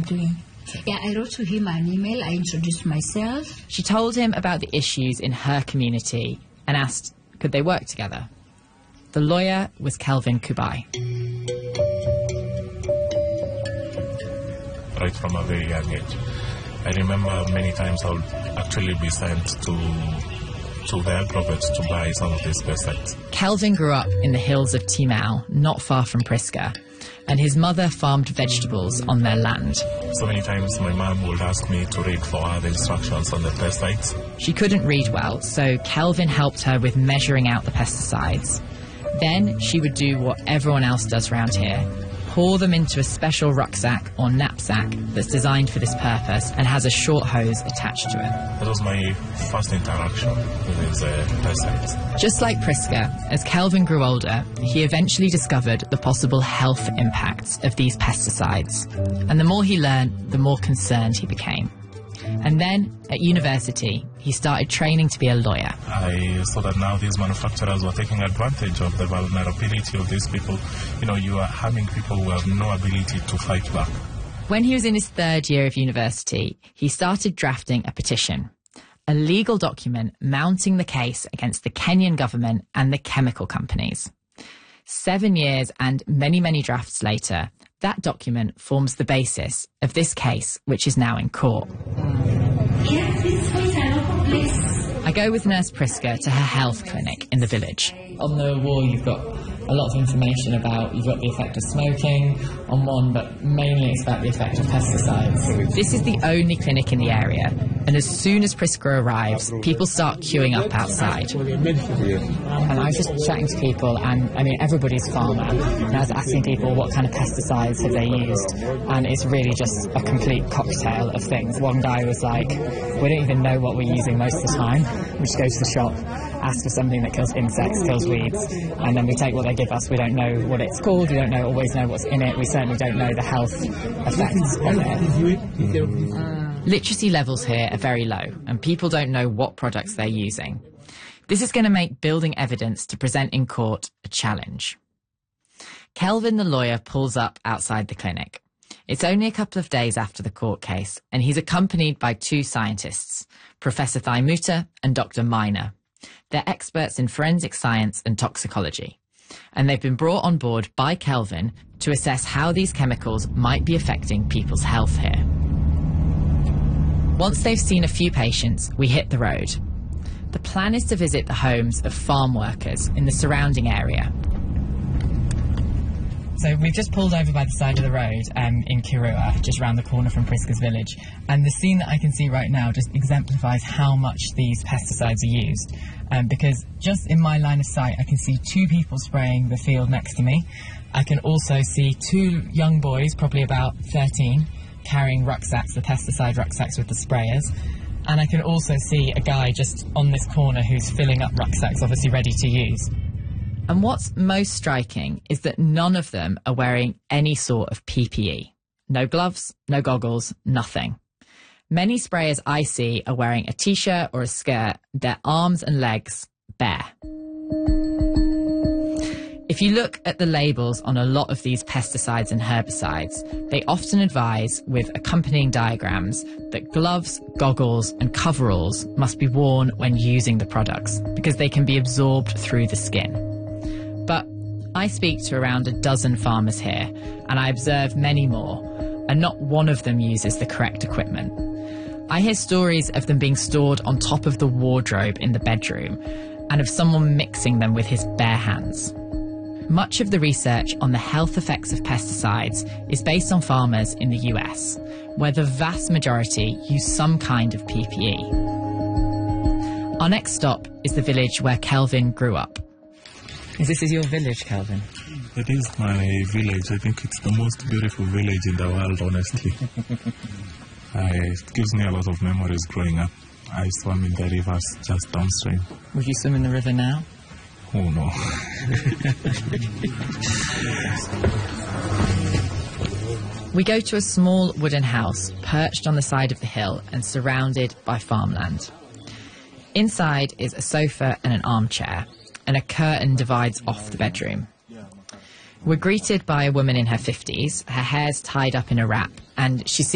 doing. Yeah, I wrote to him an email. I introduced myself. She told him about the issues in her community and asked, could they work together? The lawyer was Kelvin Kubai. Right from a very young age, I remember many times I would actually be sent to the agrovet to buy some of these pesticides. Kelvin grew up in the hills of Timau, not far from Prisca, and his mother farmed vegetables on their land. So many times my mom would ask me to read for her the instructions on the pesticides. She couldn't read well, so Kelvin helped her with measuring out the pesticides. Then she would do what everyone else does around here. Pour them into a special rucksack or knapsack that's designed for this purpose and has a short hose attached to it. That was my first interaction with these pesticides. Just like Prisca, as Kelvin grew older, he eventually discovered the possible health impacts of these pesticides. And the more he learned, the more concerned he became. And then, at university, he started training to be a lawyer. I saw that now these manufacturers were taking advantage of the vulnerability of these people. You know, you are harming people who have no ability to fight back. When he was in his third year of university, he started drafting a petition, a legal document mounting the case against the Kenyan government and the chemical companies. 7 years and many, many drafts later, that document forms the basis of this case, which is now in court. I go with Nurse Prisca to her health clinic in the village. On the wall you've got a lot of information about, you've got the effect of smoking on one, but mainly it's about the effect of pesticides. This is the only clinic in the area, and as soon as Prisca arrives, people start queuing up outside. And I was just chatting to people, and I mean, everybody's farmer, and I was asking people what kind of pesticides have they used, and it's really just a complete cocktail of things. One guy was like, we don't even know what we're using most of the time. We just go to the shop, ask for something that kills insects, kills weeds, and then we take what they give us. We don't know what it's called, we don't always know what's in it, we certainly don't know the health effects of it. Literacy levels here are very low, and people don't know what products they're using. This is going to make building evidence to present in court a challenge. Kelvin, the lawyer, pulls up outside the clinic. It's only a couple of days after the court case, and he's accompanied by two scientists, Professor Thaimuta and Dr. Minor. They're experts in forensic science and toxicology, and they've been brought on board by Kelvin to assess how these chemicals might be affecting people's health here. Once they've seen a few patients, we hit the road. The plan is to visit the homes of farm workers in the surrounding area. So we've just pulled over by the side of the road in Kirua, just around the corner from Prisca's village. And the scene that I can see right now just exemplifies how much these pesticides are used. Because just in my line of sight, I can see two people spraying the field next to me. I can also see two young boys, probably about 13, carrying rucksacks, the pesticide rucksacks with the sprayers. And I can also see a guy just on this corner who's filling up rucksacks, obviously ready to use. And what's most striking is that none of them are wearing any sort of PPE. No gloves, no goggles, nothing. Many sprayers I see are wearing a t-shirt or a skirt, their arms and legs bare. If you look at the labels on a lot of these pesticides and herbicides, they often advise with accompanying diagrams that gloves, goggles and coveralls must be worn when using the products because they can be absorbed through the skin. But I speak to around a dozen farmers here, and I observe many more, and not one of them uses the correct equipment. I hear stories of them being stored on top of the wardrobe in the bedroom, and of someone mixing them with his bare hands. Much of the research on the health effects of pesticides is based on farmers in the US, where the vast majority use some kind of PPE. Our next stop is the village where Kelvin grew up. This is your village, Kelvin? It is my village. I think it's the most beautiful village in the world, honestly. It gives me a lot of memories growing up. I swam in the rivers just downstream. Would you swim in the river now? Oh, no. We go to a small wooden house perched on the side of the hill and surrounded by farmland. Inside is a sofa and an armchair, and a curtain divides off the bedroom. We're greeted by a woman in her 50s, her hair's tied up in a wrap, and she